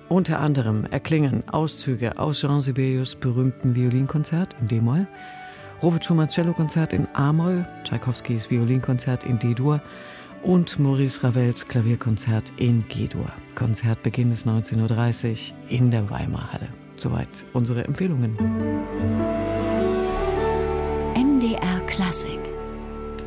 Unter anderem erklingen Auszüge aus Jean Sibelius' berühmten Violinkonzert in D-Moll, Robert Schumanns Cellokonzert in A-Moll, Tschaikowskis Violinkonzert in D-Dur und Maurice Ravels Klavierkonzert in G-Dur. Konzertbeginn ist 19:30 Uhr in der Weimar Halle. Soweit unsere Empfehlungen. MDR Klassik.